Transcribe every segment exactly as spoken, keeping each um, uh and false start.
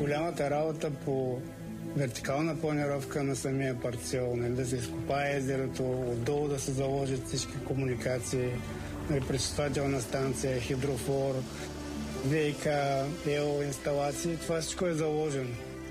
голямата работа по вертикална планировка на самия парцел, нали, да се изкопае езерото, отдолу да се заложат всички комуникации, нали, пречиствателна станция, хидрофор, ВИК, ел инсталации, това всичко е заложено.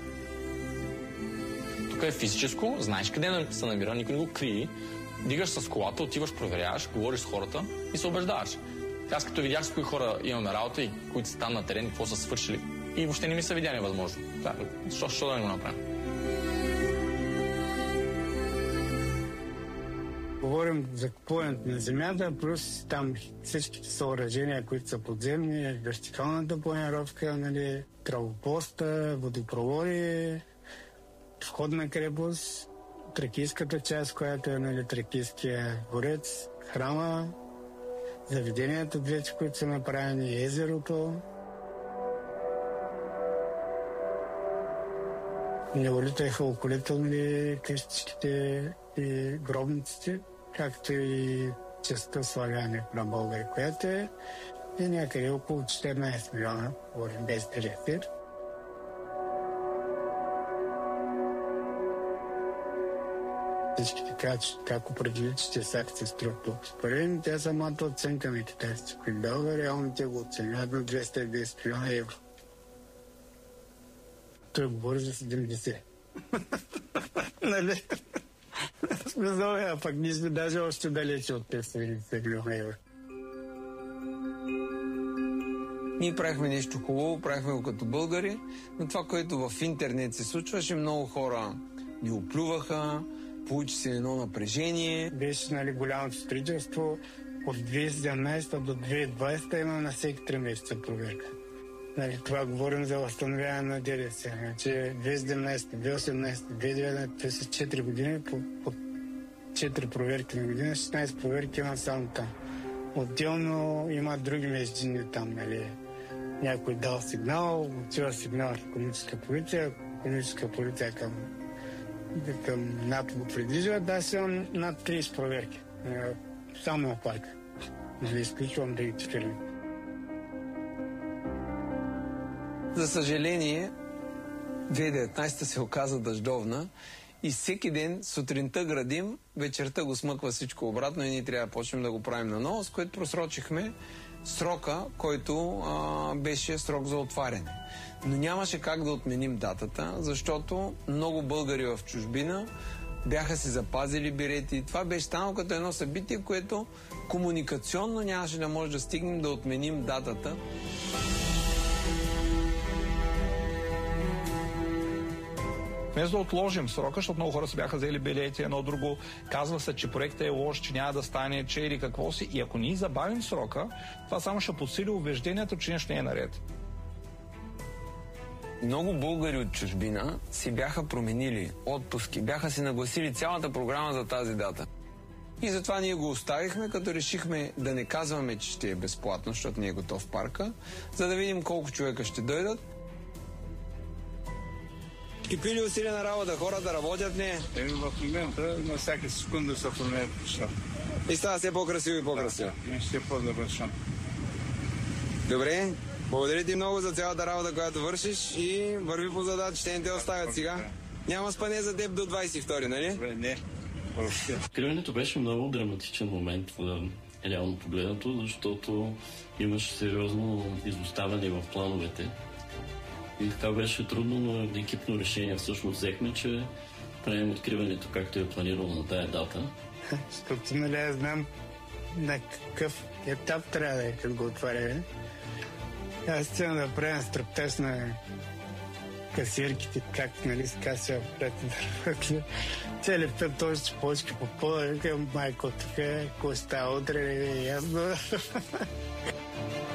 Тук е физическо, знаеш къде се намира, никой не го крие. Дигаш с колата, отиваш, проверяваш, говориш с хората и се убеждаваш. Аз като видях с кои хора имаме работа и които са там на терен, какво са свършили, и въобще не ми са видя невъзможно. Да, защо, защо да не го направим? Говорим за купуването на земята, плюс там всичките съоръжения, които са подземни, вертикалната планировка, нали, травопоста, водопроводи, входна крепост, тракийската част, която е, нали, Тракийския дворец, храма, заведенията двете, които са направени, езерото. Неолита е халколителни къщичките и гробниците, както и частта славяни на българи, която е, е някъде около четиринайсет милиона, говорим без телефир. Всички така, че как определят, че те сакат се струват толкова. Според ми, тя самата оценка на китайците, които България, реално те го оценяват на двеста и десет милиона евро. Той говори за седемдесет. Нали? Смисъл, а пък ние сме даже още далече от петстотин и деветдесет милиона евро. Ние правихме нещо хубаво, правихме го като българи, но това, което в интернет се случваше, много хора ни оплюваха, получи се едно напрежение. Беше, нали, голямото строителство. От две хиляди и седемнайсета до две хиляди и двайсета има на всеки три месеца проверка. Нали, това говорим за възстановяване на ДДС. Значи две хиляди и седемнайсета, две хиляди и осемнайсета, две хиляди и деветнайсета, това са четири години, по, по четири проверки на година, шестнайсет проверки има само там. Отделно има други междинни там, нали. Някой дал сигнал, отива сигнал в икономическа полиция, икономическа полиция към, към НАП го придвижва, да си имам над трийсет проверки. Само на парка. Нали, изключвам другите фирми. За съжаление, две хиляди и деветнайсета се оказа дъждовна и всеки ден сутринта градим, вечерта го смъква всичко обратно и ние трябва да почнем да го правим наново, с което просрочихме срока, който а, беше срок за отваряне. Но нямаше как да отменим датата, защото много българи в чужбина бяха си запазили билети. Това беше станало като едно събитие, което комуникационно нямаше да може да стигнем да отменим датата. Вместо да отложим срока, защото много хора се бяха взели билети, едно друго, казва се, че проектът е лош, че няма да стане, че или какво си. И ако ние забавим срока, това само ще подсили убеждението, че нещо не е наред. Много българи от чужбина си бяха променили отпуски, бяха си нагласили цялата програма за тази дата. И затова ние го оставихме, като решихме да не казваме, че ще е безплатно, защото не е готов парка, за да видим колко човека ще дойдат. Кипи ли усилена работа? Хората работят, не? Еми в момента на всяка секунда се променят неща. И става все по-красиво и по-красиво. Да, ще е по-завършен. Добре, благодаря ти много за цялата работа, която вършиш и върви по задача, ще не те оставят сега. Няма спане за теб до двайсет и втори, нали? Добре, не. Откриването беше много драматичен момент, реално погледнато, защото имаше сериозно изоставане в плановете. И така беше трудно, но екипно решение всъщност взехме, че правим откриването както е планирано на тая дата. Защото, нали, аз знам на какъв етап трябва да е, като го отваряме. Аз искам да правя стриптеж на касирките, как, нали, с касия пред цели пет точки почки по пода, викам, майко, тук, какво става утре, не е ясно.